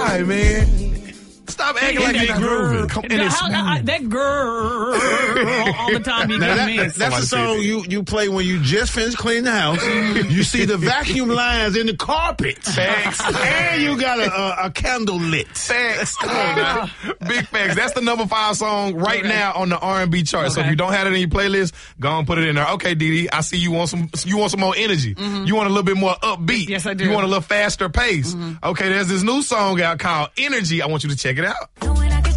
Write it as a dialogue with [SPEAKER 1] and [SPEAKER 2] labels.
[SPEAKER 1] right, man. Stop acting like you're grooving.
[SPEAKER 2] That girl all the time you come in.
[SPEAKER 1] That's the song you play when you just finished cleaning the house. You see the vacuum lines in the carpet.
[SPEAKER 3] Facts.
[SPEAKER 1] And you got a candle lit.
[SPEAKER 3] Facts. Come on now. Big facts. That's the number 5 song right now on the R&B chart. Okay. So if you don't have it in your playlist, go and put it in there. Okay, Dee, I see you want some more energy. Mm-hmm. You want a little bit more upbeat.
[SPEAKER 2] Yes, I do.
[SPEAKER 3] You want a little faster pace. Mm-hmm. Okay, there's this new song out called Energy. I want you to check it out.